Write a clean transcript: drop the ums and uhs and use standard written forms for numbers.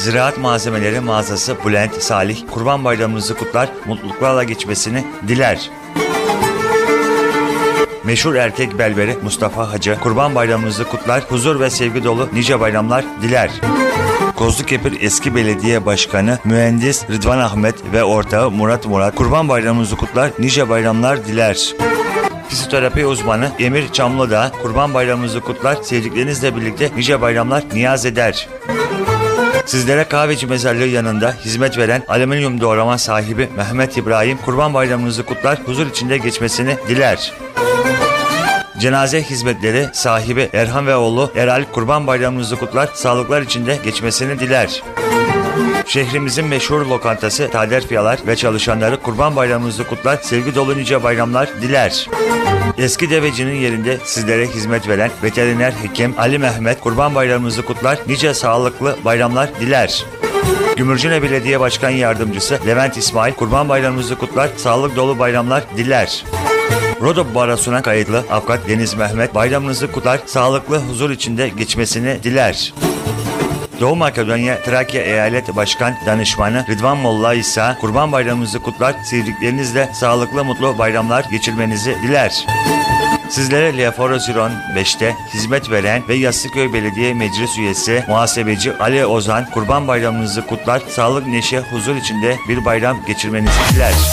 Ziraat Malzemeleri Mağazası Bülent Salih, Kurban Bayramınızı kutlar, mutluluklarla geçmesini diler. Meşhur erkek berberi Mustafa Hacı, Kurban Bayramınızı kutlar, huzur ve sevgi dolu nice bayramlar diler. Kozlukepir Eski Belediye Başkanı Mühendis Rıdvan Ahmet ve ortağı Murat, Kurban Bayramınızı kutlar, nice bayramlar diler. Fiziyoterapi uzmanı Emir Çamlıdağ, Kurban Bayramınızı kutlar, sevdiklerinizle birlikte nice bayramlar niyaz eder. Sizlere kahveci mezarlığı yanında hizmet veren alüminyum doğrama sahibi Mehmet İbrahim, Kurban Bayramınızı kutlar, huzur içinde geçmesini diler. Cenaze hizmetleri sahibi Erhan ve oğlu Eral, Kurban Bayramınızı kutlar, sağlıklar içinde geçmesini diler. Şehrimizin meşhur lokantası Tader Fiyalar ve çalışanları Kurban Bayramınızı kutlar, sevgi dolu nice bayramlar diler. Eski Deveci'nin yerinde sizlere hizmet veren veteriner hekim Ali Mehmet, Kurban Bayramınızı kutlar, nice sağlıklı bayramlar diler. Gümürcüne Belediye Başkan Yardımcısı Levent İsmail, Kurban Bayramınızı kutlar, sağlık dolu bayramlar diler. Rodo Barosu'na kayıtlı avukat Deniz Mehmet, bayramınızı kutlar, sağlıklı huzur içinde geçmesini diler. Doğu Makedonya Trakya Eyalet Başkan Danışmanı Rıdvan Molla ise Kurban Bayramınızı kutlar, sevdiklerinizle sağlıklı mutlu bayramlar geçirmenizi diler. Sizlere Leoforoziron 5'te hizmet veren ve Yassıköy Belediye Meclis Üyesi Muhasebeci Ali Ozan, Kurban Bayramınızı kutlar, sağlık, neşe, huzur içinde bir bayram geçirmenizi diler.